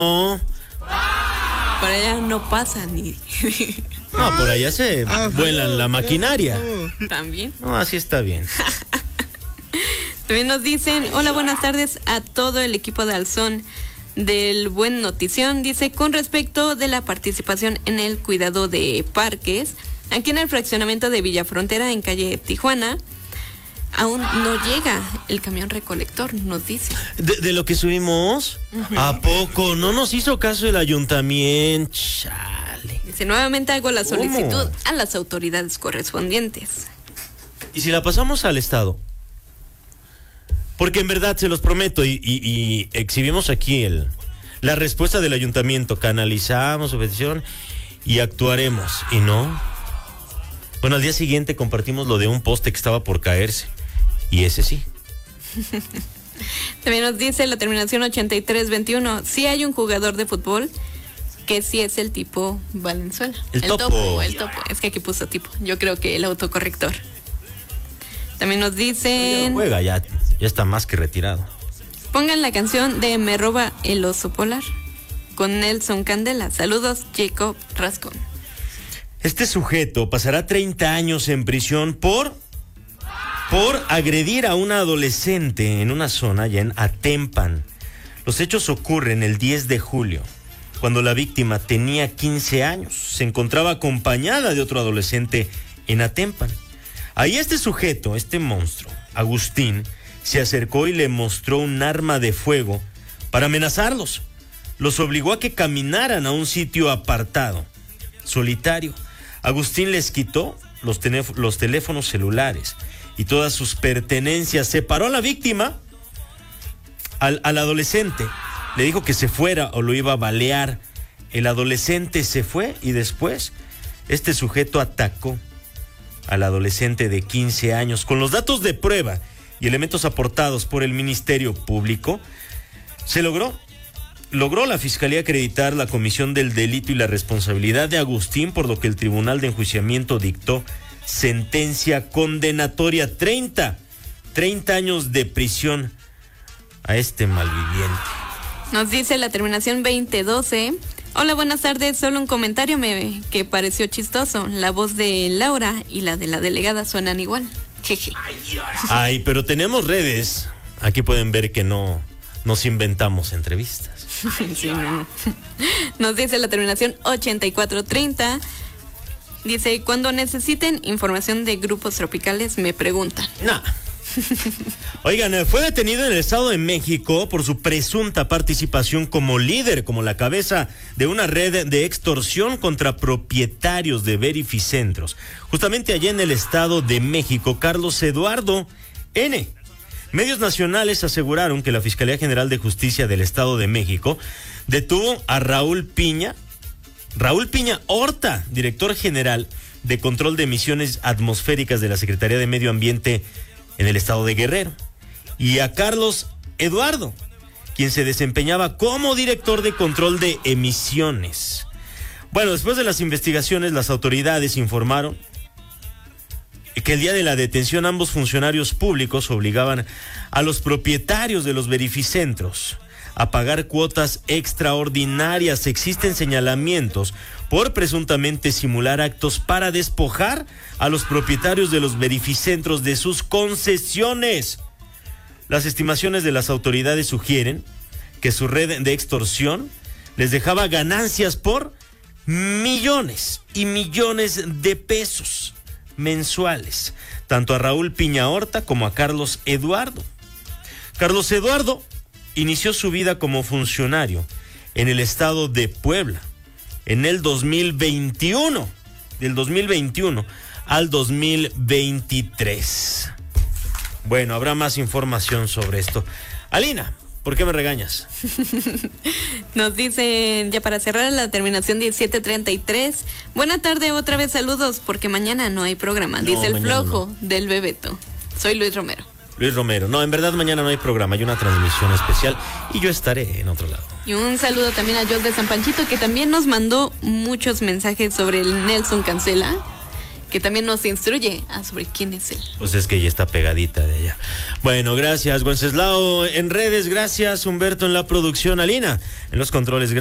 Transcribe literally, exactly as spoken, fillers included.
No. Por allá no pasa ni. No, por allá se Ah, vuelan la maquinaria. También. No, así está bien. También nos dicen, hola, buenas tardes a todo el equipo de Alzón del Buen Notición. Dice, con respecto de la participación en el cuidado de parques, aquí en el fraccionamiento de Villa Frontera, en calle Tijuana, aún no llega el camión recolector, nos dice. ¿De, de lo que subimos? ¿A poco? ¿No nos hizo caso el ayuntamiento? Chale. Dice, nuevamente hago la ¿Cómo? solicitud a las autoridades correspondientes. ¿Y si la pasamos al Estado? Porque en verdad, se los prometo, y, y, y exhibimos aquí el, la respuesta del ayuntamiento, canalizamos su petición y actuaremos. ¿Y no? Bueno, al día siguiente compartimos lo de un poste que estaba por caerse. Y ese sí. También nos dice la terminación ochenta y tres veintiuno, sí hay un jugador de fútbol que sí es el tipo Valenzuela. El topo. El topo, es que aquí puso tipo. Yo creo que el autocorrector. También nos dicen... Ya no juega, ya, ya está más que retirado. Pongan la canción de Me roba el oso polar con Nelson Candela. Saludos, Jacob Rascón. Este sujeto pasará treinta años en prisión por... por agredir a una adolescente en una zona allá en Atempan. Los hechos ocurren el diez de julio, cuando la víctima tenía quince años. Se encontraba acompañada de otro adolescente en Atempan. Ahí este sujeto, este monstruo, Agustín, se acercó y le mostró un arma de fuego para amenazarlos. Los obligó a que caminaran a un sitio apartado, solitario. Agustín les quitó los, teléf- los teléfonos celulares y todas sus pertenencias. Separó a la víctima, al, al adolescente. Le dijo que se fuera o lo iba a balear. El adolescente se fue y después este sujeto atacó al adolescente de quince años. Con los datos de prueba y elementos aportados por el Ministerio Público, se logró, logró la Fiscalía acreditar la comisión del delito y la responsabilidad de Agustín, por lo que el Tribunal de Enjuiciamiento dictó sentencia condenatoria, treinta, treinta años de prisión a este malviviente. Nos dice la terminación veinte doce. Hola, buenas tardes. Solo un comentario me, que pareció chistoso. La voz de Laura y la de la delegada suenan igual. Jeje. Ay, pero tenemos redes. Aquí pueden ver que no nos inventamos entrevistas. Sí, no. Nos dice la terminación ochenta y cuatro treinta. Dice, cuando necesiten información de grupos tropicales, me preguntan. Nah. Oigan, fue detenido en el Estado de México por su presunta participación como líder, como la cabeza de una red de extorsión contra propietarios de verificentros. Justamente allá en el Estado de México, Carlos Eduardo N. Medios nacionales aseguraron que la Fiscalía General de Justicia del Estado de México detuvo a Raúl Piña, Raúl Piña Horta, director general de control de emisiones atmosféricas de la Secretaría de Medio Ambiente en el estado de Guerrero, y a Carlos Eduardo, quien se desempeñaba como director de control de emisiones. Bueno, después de las investigaciones, las autoridades informaron que el día de la detención ambos funcionarios públicos obligaban a los propietarios de los verificentros a pagar cuotas extraordinarias. Existen señalamientos por presuntamente simular actos para despojar a los propietarios de los verificentros de sus concesiones. Las estimaciones de las autoridades sugieren que su red de extorsión les dejaba ganancias por millones y millones de pesos mensuales, tanto a Raúl Piña Horta como a Carlos Eduardo. Carlos Eduardo inició su vida como funcionario en el estado de Puebla en el dos mil veintiuno, del dos mil veintiuno al dos mil veintitrés. Bueno, habrá más información sobre esto. Alina, ¿por qué me regañas? Nos dicen, ya para cerrar, la terminación diecisiete treinta y tres. Buena tarde, otra vez saludos, porque mañana no hay programa, No, dice el mañana flojo no. del Bebeto. Soy Luis Romero. Luis Romero. No, en verdad mañana no hay programa, hay una transmisión especial y yo estaré en otro lado. Y un saludo también a Jos de San Panchito, que también nos mandó muchos mensajes sobre el Nelson Cancela, que también nos instruye a sobre quién es él. Pues es que ella está pegadita de ella. Bueno, gracias, Wenceslao en redes, gracias, Humberto en la producción, Alina en los controles.